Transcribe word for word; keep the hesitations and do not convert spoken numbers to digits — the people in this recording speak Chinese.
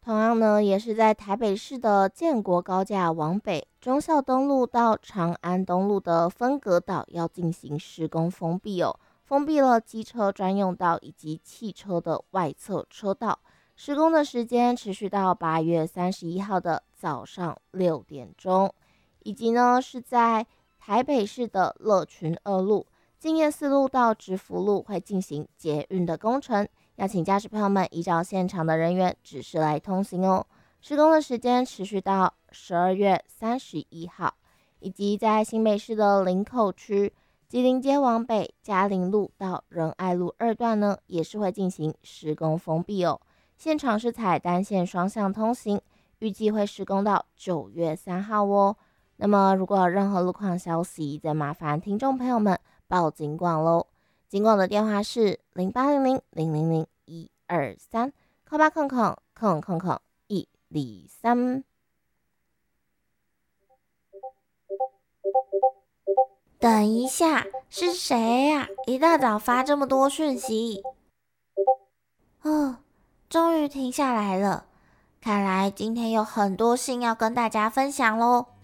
同样呢，也是在台北市的建国高架往北，忠孝东路到长安东路的分隔岛要进行施工封闭哦，封闭了机车专用道以及汽车的外侧车道。施工的时间持续到八月三十一号的早上六点钟，以及呢是在台北市的乐群二路、敬业四路到直福路会进行捷运的工程。要请驾驶朋友们依照现场的人员指示来通行哦。施工的时间持续到十二月三十一号，以及在新北市的林口区吉林街往北嘉陵路到仁爱路二段呢，也是会进行施工封闭哦。现场是采单线双向通行，预计会施工到九月三号哦。那么如果有任何路况消息，再麻烦听众朋友们报警广喽。警广的电话是零八零零零零零一二三，空八空空空空空一二三。 等一下，是谁呀、啊？一大早发这么多讯息。哦，终于停下来了。看来今天有很多信要跟大家分享咯。